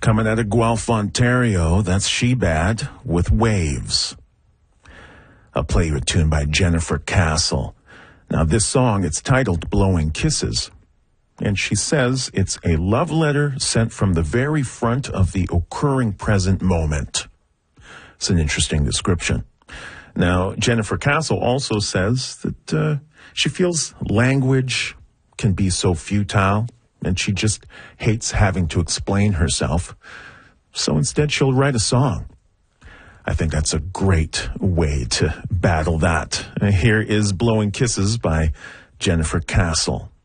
Coming out of Guelph, Ontario, that's She Bad with Waves. I'll play you a tune by Jennifer Castle. Now, this song, it's titled Blowing Kisses. And she says it's a love letter sent from the very front of the occurring present moment. It's an interesting description. Now, Jennifer Castle also says that she feels language can be so futile, and she just hates having to explain herself. So instead, she'll write a song. I think that's a great way to battle that. Here is Blowing Kisses by Jennifer Castle.